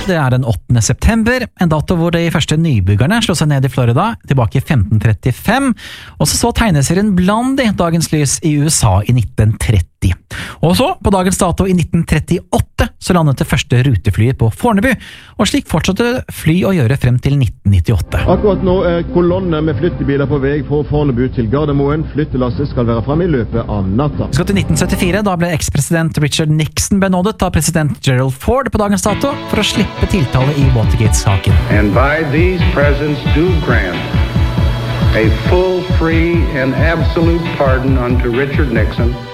det den 8. september, en dato hvor de første nybyggerne slå seg ned i Florida, tilbake i 1535, og så tegneserien Blondie dagens lys i USA i 1930. Og så, på dagens dato i 1938, så landet det første ruteflyet på Fornebu, og slik fortsatte fly å gjøre frem til 1998. Akkurat nå kolonner med flyttebiler på vei fra Fornebu til Gardermoen. Flyttelasset skal være frem i løpet av natta. Vi skal til 1974, da ble ekspresident Richard Nixon benådet av president Gerald Ford på dagens dato for å slippe tiltale i Watergate-saken. And by these presents do grant a full, free and absolute pardon unto Richard Nixon